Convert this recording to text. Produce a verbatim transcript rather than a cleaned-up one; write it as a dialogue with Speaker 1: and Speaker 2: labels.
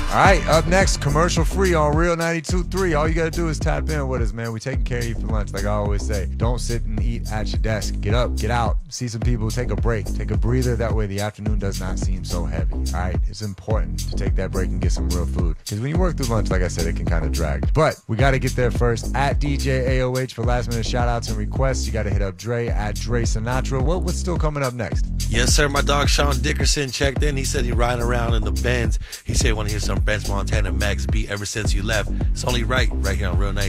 Speaker 1: All right, up next, commercial free on Real ninety-two point three. All you got to do is tap in with us, man. We taking care of you for lunch, like I always say. Don't sit and eat at your desk. Get up, get out, see some people, take a break, take a breather. That way the afternoon does not seem so heavy, all right? It's important to take that break and get some real food. Because when you work through lunch, like I said, it can kind of drag. But we got to get there first. At D J A O H for last minute shout outs and requests. You got to hit up Dre at Dre Sinatra. What, what's still coming up next?
Speaker 2: Yes, sir. My dog Sean Dickerson checked in. He said he riding around in the Benz. He said he want to hear some Benz Montana Max beat ever since you left. It's only right, right here on Real ninety-two.